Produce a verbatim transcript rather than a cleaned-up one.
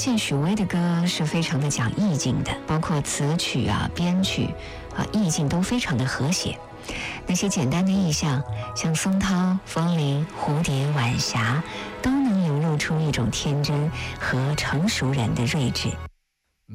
现许巍的歌是非常的讲意境的，包括词曲啊、编曲啊，意境都非常的和谐。那些简单的意象，像松涛、风铃、蝴蝶、晚霞，都能流露出一种天真和成熟人的睿智。